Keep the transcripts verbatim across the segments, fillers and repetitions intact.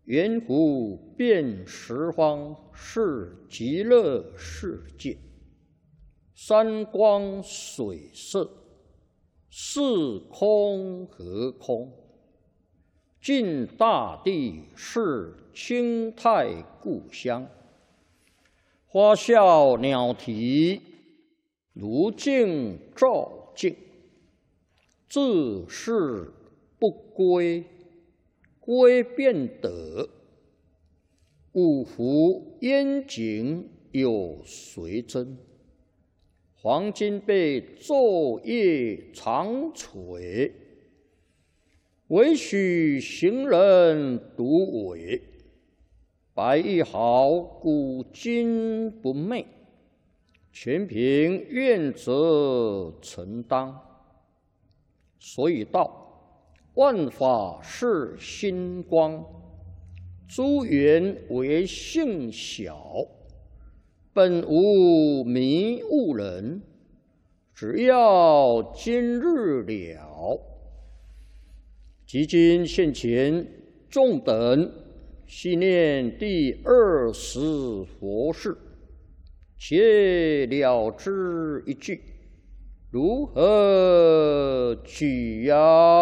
圆湖遍十方是极乐世界，山光水色，是空和空。尽大地是清泰故乡，花笑鸟啼，如镜照镜。自是不归，归便得。五湖烟景有谁真？黄金被昼夜长垂，唯许行人独伟。白玉毫古今不昧，全凭愿者承当。所以道，万法是心光，诸缘为性小，本无迷悟人。只要今日了，即今现前，众等系念第二十佛事，且了之一句。如何取样？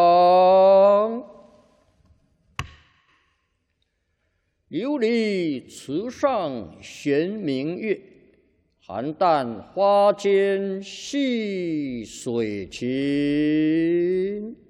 琉璃池上悬明月，寒淡花间细水情。